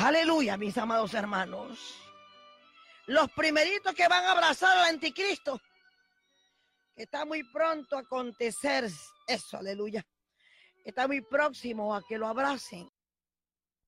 Aleluya, mis amados hermanos. Los primeritos que van a abrazar al anticristo, que está muy pronto a acontecer eso, aleluya. Está muy próximo a que lo abracen.